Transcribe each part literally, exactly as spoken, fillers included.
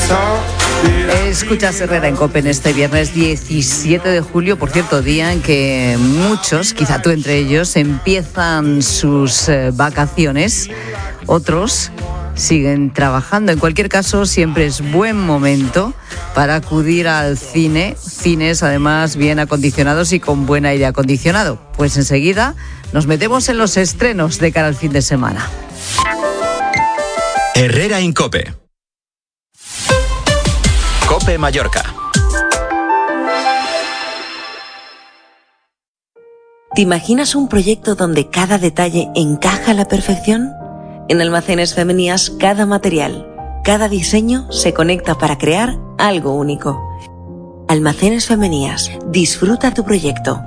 Escuchas Herrera en COPE en este viernes diecisiete de julio, por cierto, día en que muchos, quizá tú entre ellos, empiezan sus eh, vacaciones, otros siguen trabajando. En cualquier caso, siempre es buen momento para acudir al cine, cines además bien acondicionados y con buen aire acondicionado. Pues enseguida nos metemos en los estrenos de cara al fin de semana. Herrera en COPE. COPE Mallorca. ¿Te imaginas un proyecto donde cada detalle encaja a la perfección? En Almacenes Femenías, cada material, cada diseño se conecta para crear algo único. Almacenes Femenías, disfruta tu proyecto.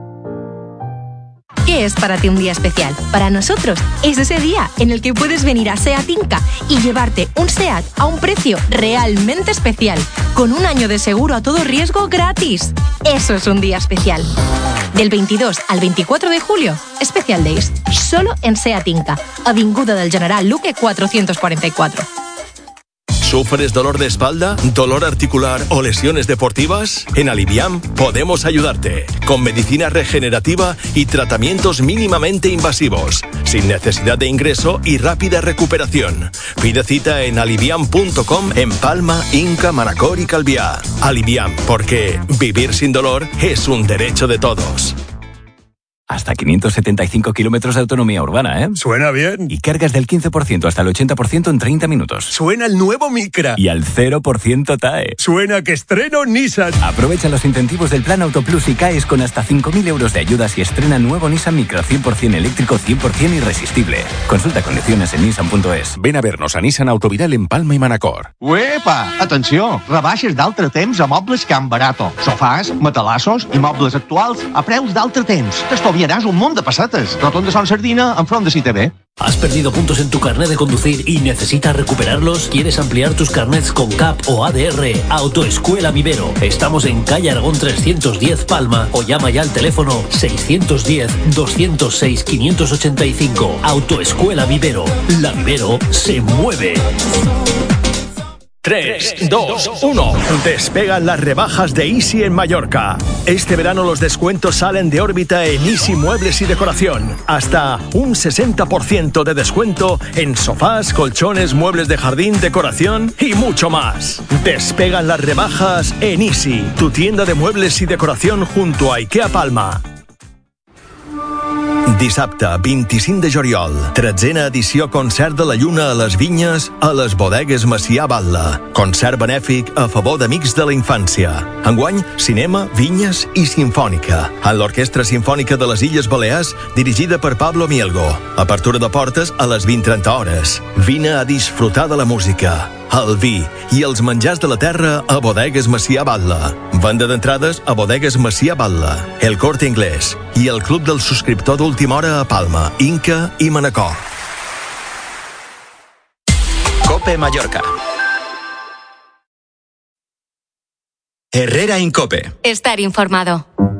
¿Qué es para ti un día especial? Para nosotros es ese día en el que puedes venir a SEAT Inca y llevarte un SEAT a un precio realmente especial, con un año de seguro a todo riesgo gratis. Eso es un día especial. Del veintidós al veinticuatro de julio, Special Days, solo en SEAT Inca, Avinguda del General Luque cuatrocientos cuarenta y cuatro. ¿Sufres dolor de espalda, dolor articular o lesiones deportivas? En Aliviam podemos ayudarte, con medicina regenerativa y tratamientos mínimamente invasivos, sin necesidad de ingreso y rápida recuperación. Pide cita en aliviam punto com en Palma, Inca, Manacor y Calviá. Aliviam, porque vivir sin dolor es un derecho de todos. Hasta quinientos setenta y cinco kilómetros de autonomía urbana, ¿eh? Suena bien. Y cargas del quince por ciento hasta el ochenta por ciento en treinta minutos. Suena el nuevo Micra. Y al cero por ciento T A E. Suena que estreno Nissan. Aprovecha los incentivos del Plan Autoplus y caes con hasta cinco mil euros de ayudas y estrena nuevo Nissan Micra cien por ciento eléctrico, cien por ciento irresistible. Consulta condiciones en nissan punto es. Ven a vernos a Nissan Autoviral en Palma i Manacor. Uepa! Atenció! Rebaixes d'altre temps a Mobles Can Barato. Sofàs, matalassos i mobles actuals a preus d'altre temps. T'estalviaràs un munt de pessetes. Rotonda Son Sardina, enfront de C I T V. ¿Has perdido puntos en tu carnet de conducir y necesitas recuperarlos? ¿Quieres ampliar tus carnets con C A P o A D R? Autoescuela Vivero. Estamos en calle Aragón trescientos diez Palma o llama ya al teléfono seiscientos diez, doscientos seis, quinientos ochenta y cinco. Autoescuela Vivero. La Vivero se mueve. tres, dos, uno. Despegan las rebajas de Easy en Mallorca. Este verano los descuentos salen de órbita en Easy Muebles y Decoración. Hasta un sesenta por ciento de descuento en sofás, colchones, muebles de jardín, decoración y mucho más. Despegan las rebajas en Easy, tu tienda de muebles y decoración junto a IKEA Palma. Dissabte, vint-i-cinc de juliol, tretzena edició Concert de la Lluna a les Vinyes a les Bodegues Macià Batlle. Concert benèfic a favor d'amics de la infància. Enguany, cinema, vinyes i sinfònica. En l'Orquestra Simfònica de les Illes Balears, dirigida per Pablo Mielgo. Apertura de portes a les vint trenta hores. Vine a disfrutar de la música, el vi i els menjars de la terra a Bodegues Macià Batlle. Venda d'entrades a Bodegues Macià Batlle, El Corte Inglés i el Club del Subscriptor d'Última Hora a Palma, Inca i Manacor. COPE Mallorca. Herrera en COPE. Estar informado.